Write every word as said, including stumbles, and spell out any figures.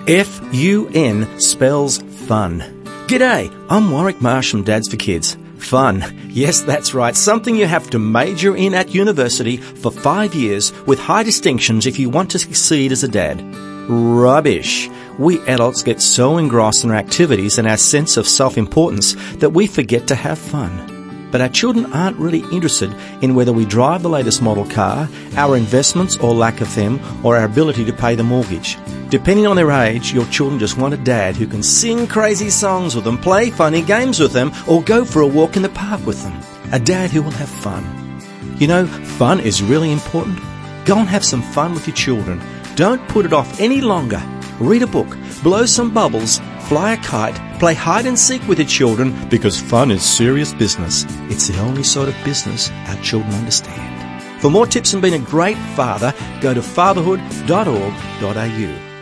F U N spells fun. G'day, I'm Warwick Marsh from Dads for Kids. Fun. Yes, that's right. Something you have to major in at university for five years with high distinctions if you want to succeed as a dad. Rubbish. We adults get so engrossed in our activities and our sense of self-importance that we forget to have fun. But our children aren't really interested in whether we drive the latest model car, our investments or lack of them, or our ability to pay the mortgage. Depending on their age, your children just want a dad who can sing crazy songs with them, play funny games with them, or go for a walk in the park with them. A dad who will have fun. You know, fun is really important. Go and have some fun with your children. Don't put it off any longer. Read a book, blow some bubbles, fly a kite, play hide and seek with your children, because fun is serious business. It's the only sort of business our children understand. For more tips on being a great father, go to fatherhood dot org dot a u.